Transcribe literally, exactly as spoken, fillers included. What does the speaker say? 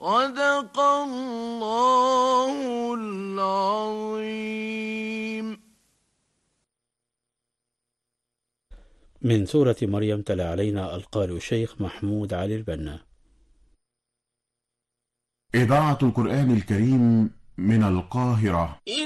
صدق الله العظيم. من سورة مريم تلا علينا القارئ الشيخ محمود علي البنا. إذاعة القرآن الكريم من القاهرة.